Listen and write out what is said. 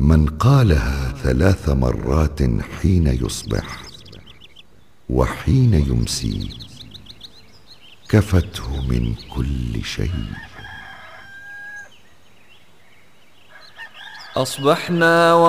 من قالها 3 مرات حين يصبح وحين يمسي كفته من كل شيء. أصبحنا